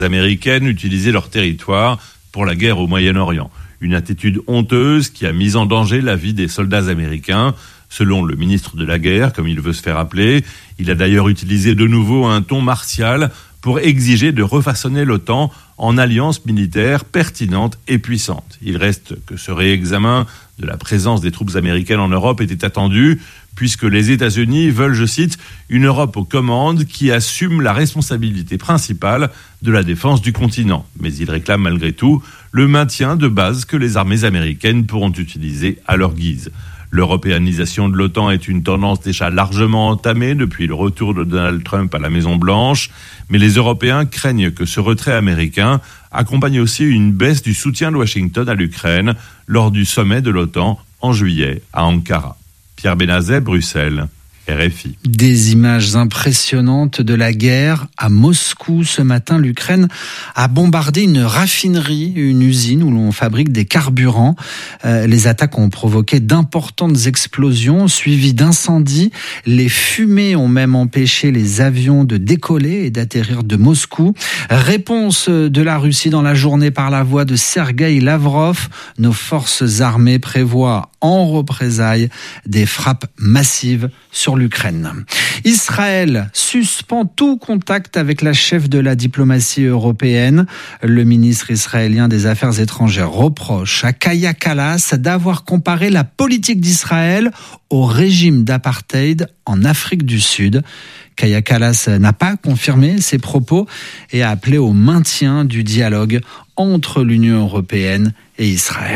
américaines utiliser leur territoire pour la guerre au Moyen-Orient. Une attitude honteuse qui a mis en danger la vie des soldats américains. Selon le ministre de la guerre, comme il veut se faire appeler, il a d'ailleurs utilisé de nouveau un ton martial pour exiger de refaçonner l'OTAN en alliance militaire pertinente et puissante. Il reste que ce réexamen de la présence des troupes américaines en Europe était attendu, puisque les États-Unis veulent, je cite, une Europe aux commandes qui assume la responsabilité principale de la défense du continent. Mais ils réclament malgré tout le maintien de bases que les armées américaines pourront utiliser à leur guise. L'européanisation de l'OTAN est une tendance déjà largement entamée depuis le retour de Donald Trump à la Maison-Blanche, mais les Européens craignent que ce retrait américain accompagne aussi une baisse du soutien de Washington à l'Ukraine lors du sommet de l'OTAN en juillet à Ankara. Pierre Benazet, Bruxelles. RFI. Des images impressionnantes de la guerre à Moscou. Ce matin, l'Ukraine a bombardé une raffinerie, une usine où l'on fabrique des carburants. Les attaques ont provoqué d'importantes explosions suivies d'incendies. Les fumées ont même empêché les avions de décoller et d'atterrir de Moscou. Réponse de la Russie dans la journée par la voix de Sergueï Lavrov. Nos forces armées prévoient en représailles des frappes massives sur l'Ukraine. Israël suspend tout contact avec la chef de la diplomatie européenne. Le ministre israélien des Affaires étrangères reproche à Kaja Kallas d'avoir comparé la politique d'Israël au régime d'apartheid en Afrique du Sud. Kaja Kallas n'a pas confirmé ses propos et a appelé au maintien du dialogue entre l'Union européenne et Israël.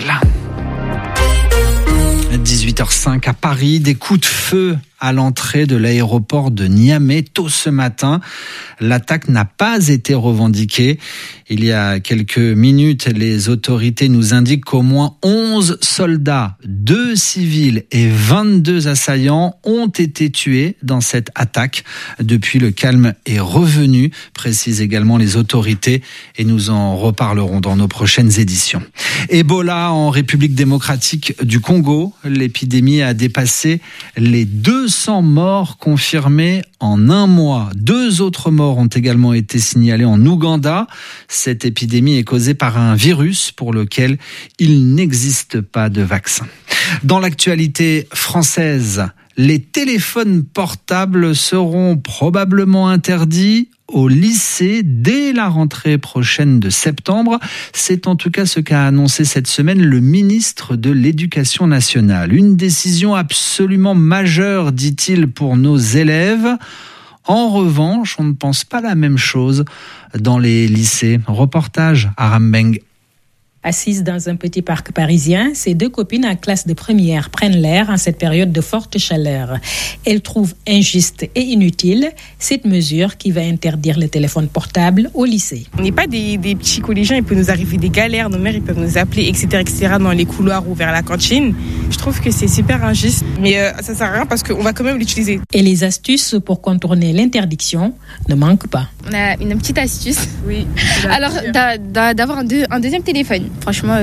18h05 à Paris, des coups de feu à l'entrée de l'aéroport de Niamey tôt ce matin. L'attaque n'a pas été revendiquée. Il y a quelques minutes, les autorités nous indiquent qu'au moins 11 soldats, 2 civils et 22 assaillants ont été tués dans cette attaque. Depuis, le calme est revenu, précisent également les autorités, et nous en reparlerons dans nos prochaines éditions. Ebola en République démocratique du Congo. L'épidémie a dépassé les 200 morts confirmés en un mois. 2 autres morts ont également été signalés en Ouganda. Cette épidémie est causée par un virus pour lequel il n'existe pas de vaccin. Dans l'actualité française, les téléphones portables seront probablement interdits au lycée dès la rentrée prochaine de septembre. C'est en tout cas ce qu'a annoncé cette semaine le ministre de l'Éducation nationale. Une décision absolument majeure, dit-il, pour nos élèves. En revanche, on ne pense pas la même chose dans les lycées. Reportage à Rambeng. Assises dans un petit parc parisien, ces 2 copines en classe de première prennent l'air en cette période de forte chaleur. Elles trouvent injuste et inutile cette mesure qui va interdire les téléphones portables au lycée. On n'est pas des petits collégiens, il peut nous arriver des galères, nos mères ils peuvent nous appeler, etc. dans les couloirs ou vers la cantine. Je trouve que c'est super injuste, mais ça sert à rien parce qu'on va quand même l'utiliser. Et les astuces pour contourner l'interdiction ne manquent pas. On a une petite astuce. Oui. Alors, d'avoir un deuxième téléphone. Franchement,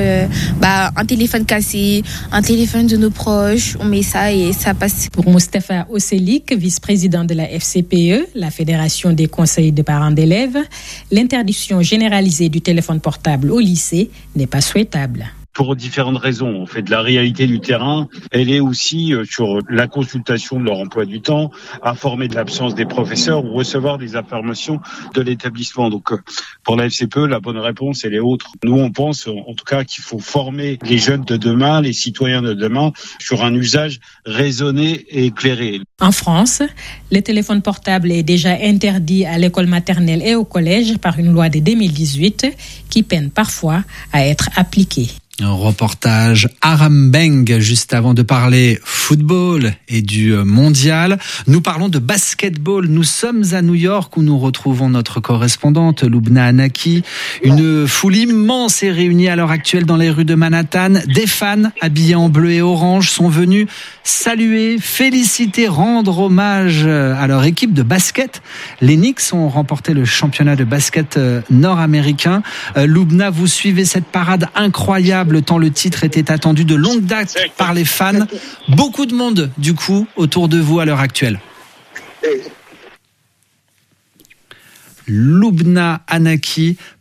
un téléphone cassé, un téléphone de nos proches, on met ça et ça passe. Pour Moustapha Osselik, vice-président de la FCPE, la Fédération des conseils de parents d'élèves, l'interdiction généralisée du téléphone portable au lycée n'est pas souhaitable. Pour différentes raisons. En fait, la réalité du terrain, elle est aussi sur la consultation de leur emploi du temps, informer de l'absence des professeurs ou recevoir des informations de l'établissement. Donc, pour la FCPE, la bonne réponse, elle est autre. Nous, on pense, en tout cas, qu'il faut former les jeunes de demain, les citoyens de demain, sur un usage raisonné et éclairé. En France, le téléphone portable est déjà interdit à l'école maternelle et au collège par une loi de 2018 qui peine parfois à être appliquée. Un reportage à Rambeng, juste avant de parler football et du mondial. Nous parlons de basketball. Nous sommes à New York où nous retrouvons notre correspondante Loubna Anaki. Une foule immense est réunie à l'heure actuelle dans les rues de Manhattan. Des fans habillés en bleu et orange sont venus saluer, féliciter, rendre hommage à leur équipe de basket. Les Knicks ont remporté le championnat de basket nord-américain. Loubna, vous suivez cette parade incroyable tant le titre était attendu de longue date par les fans. Beaucoup de monde, du coup, autour de vous à l'heure actuelle. Loubna Anaki,